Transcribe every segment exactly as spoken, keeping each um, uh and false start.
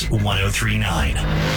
X one oh three point nine.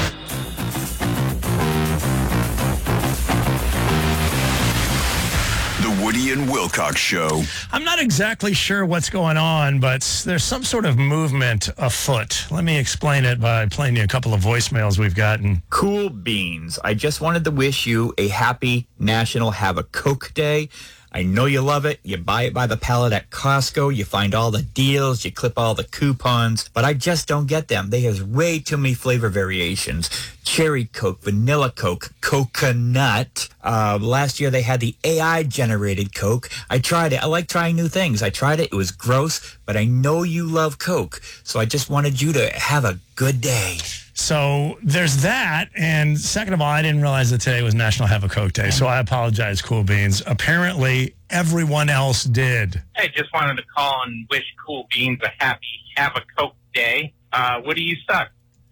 The Woody and Wilcox Show. I'm not exactly sure what's going on, but there's some sort of movement afoot. Let me explain it by playing you a couple of voicemails we've gotten. Cool Beans. I just wanted to wish you a happy National Have a Coke Day. I know you love it. You buy it by the pallet at Costco. You find all the deals. You clip all the coupons. But I just don't get them. They have way too many flavor variations. Cherry Coke, Vanilla Coke, Coconut. Uh, last year they had the A I-generated Coke. I tried it. I like trying new things. I tried it. It was gross, but I know you love Coke. So I just wanted you to have a good day. So there's that, and second of all, I didn't realize that today was National Have a Coke Day, so I apologize, Cool Beans. Apparently, everyone else did. I just wanted to call and wish Cool Beans a happy Have a Coke Day. Uh, what do you suck?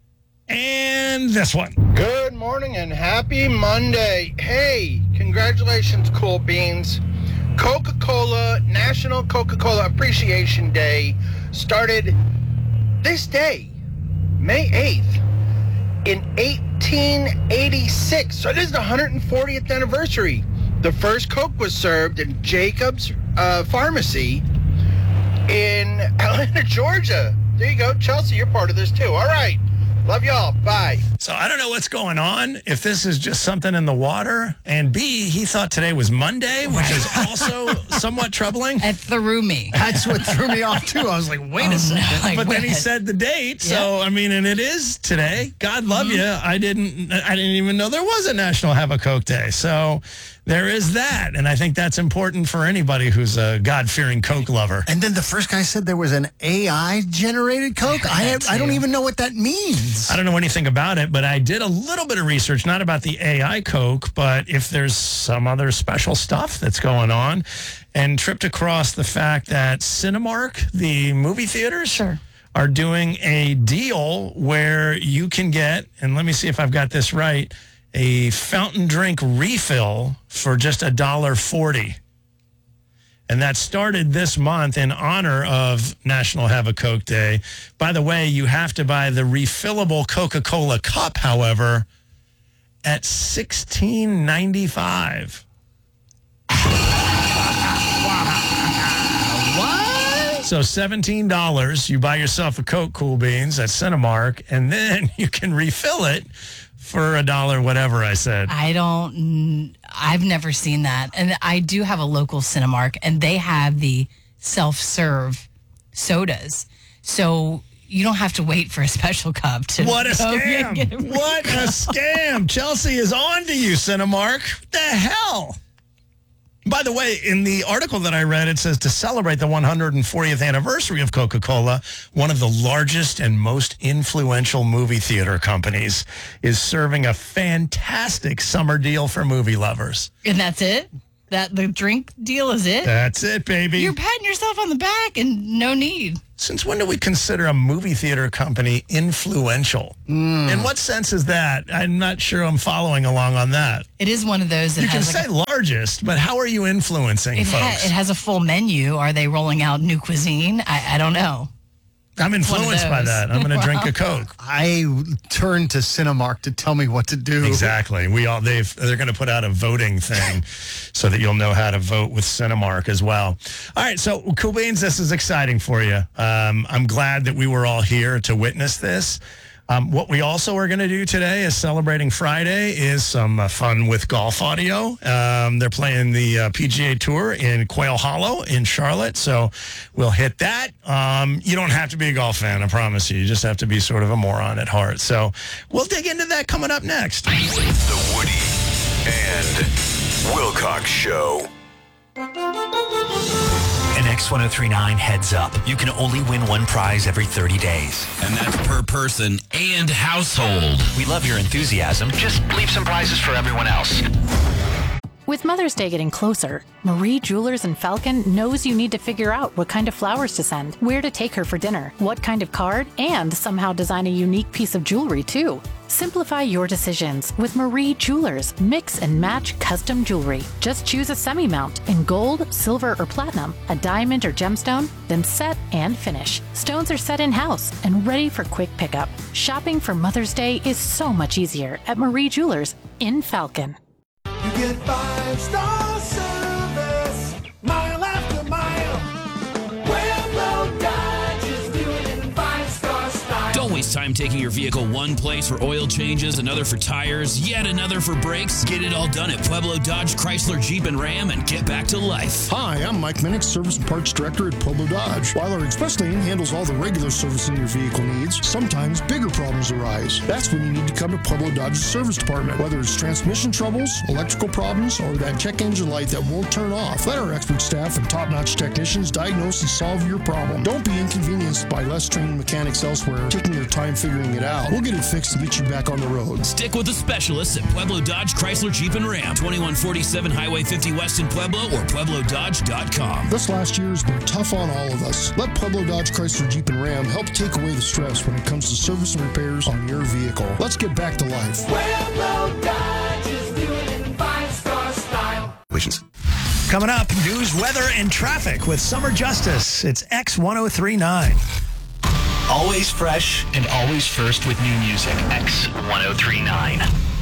And this one. Good morning and happy Monday. Hey, congratulations, Cool Beans. Coca-Cola, National Coca-Cola Appreciation Day started this day, May eighth. In eighteen eighty-six, so this is the one hundred fortieth anniversary. The first Coke was served in Jacob's uh, Pharmacy in Atlanta, Georgia. There you go. Chelsea, you're part of this too. All right. Love y'all. Bye. So I don't know what's going on, if this is just something in the water. And B, he thought today was Monday, which is also somewhat troubling. It threw me. That's what threw me off, too. I was like, wait Oh, a second. no. Like, But then he wait. said the date. So, I mean, and it is today. God love you. I didn't I didn't even know there was a National Have a Coke Day. So there is that. And I think that's important for anybody who's a God-fearing Coke lover. And then the first guy said there was an A I-generated Coke? I have, I don't even know what that means. I don't know anything about it, but I did a little bit of research, not about the A I Coke, but if there's some other special stuff that's going on, and tripped across the fact that Cinemark, the movie theaters, Sure. are doing a deal where you can get, and let me see if I've got this right, a fountain drink refill for just a dollar forty. And that started this month in honor of National Have a Coke Day. By the way, you have to buy the refillable Coca-Cola cup, however, at sixteen ninety-five. What? So seventeen dollars, you buy yourself a Coke, Cool Beans, at Cinemark, and then you can refill it for a dollar, whatever I said. I don't, I've never seen that. And I do have a local Cinemark, and they have the self-serve sodas. So you don't have to wait for a special cup to What a go and get scam. it. What a scam. Chelsea is on to you, Cinemark. What the hell? By the way, in the article that I read, it says to celebrate the one hundred fortieth anniversary of Coca-Cola, one of the largest and most influential movie theater companies is serving a fantastic summer deal for movie lovers. And that's it? That the drink deal is it? That's it, baby. You're patting yourself on the back and no need. Since when do we consider a movie theater company influential? Mm. In what sense is that? I'm not sure I'm following along on that. It is one of those that You can has say like largest, but how are you influencing a, it, ha- folks? it has a full menu. Are they rolling out new cuisine? I, I don't know. I'm influenced by those. that. I'm going to drink a Coke. I turned to Cinemark to tell me what to do. Exactly. We all they've they're going to put out a voting thing so that you'll know how to vote with Cinemark as well. All right, so Cool Beans, this is exciting for you. Um, I'm glad that we were all here to witness this. Um, what we also are going to do today is celebrating Friday is some uh, fun with golf audio. Um, they're playing the uh, P G A Tour in Quail Hollow in Charlotte, so we'll hit that. Um, you don't have to be a golf fan, I promise you. You just have to be sort of a moron at heart. So we'll dig into that coming up next. The Woody and Wilcox Show. An X one oh three point nine heads up. You can only win one prize every thirty days. And that's per person and household. We love your enthusiasm. Just leave some prizes for everyone else. With Mother's Day getting closer, Marie Jewelers in Falcon knows you need to figure out what kind of flowers to send, where to take her for dinner, what kind of card, and somehow design a unique piece of jewelry too. Simplify your decisions with Marie Jewelers Mix and Match Custom Jewelry. Just choose a semi-mount in gold, silver, or platinum, a diamond or gemstone, then set and finish. Stones are set in-house and ready for quick pickup. Shopping for Mother's Day is so much easier at Marie Jewelers in Falcon. You get five-star service, mile after mile. Pueblo Dodge is doing it in five-star style. Don't waste time taking your vehicle one place for oil changes, another for tires, yet another for brakes. Get it all done at Pueblo Dodge, Chrysler, Jeep, and Ram and get back to life. Hi, I'm Mike Minnick, Service and Parts Director at Pueblo Dodge. While our express lane handles all the regular servicing your vehicle needs, sometimes bigger problems arise. That's when you need to come to Pueblo Dodge's service department. Whether it's transmission troubles, electrical problems, or that check engine light that won't turn off, let our expert staff and top-notch technicians diagnose and solve your problem. Don't be inconvenienced by less trained mechanics elsewhere taking their time figuring it out. We'll get it fixed and get you back on the road. Stick with the specialists at Pueblo Dodge, Chrysler, Jeep, and Ram. twenty-one forty-seven Highway fifty West in Pueblo or Pueblo Dodge dot com. This last year has been tough on all of us. Let Pueblo Dodge, Chrysler, Jeep, and Ram help take away the stress when it comes to service and repairs on your vehicle. Let's get back to life. Pueblo Dodge is doing it in five-star style. Coming up, news, weather, and traffic with Summer Justice. It's X ten thirty-nine. Always fresh and always first with new music. X ten thirty-nine.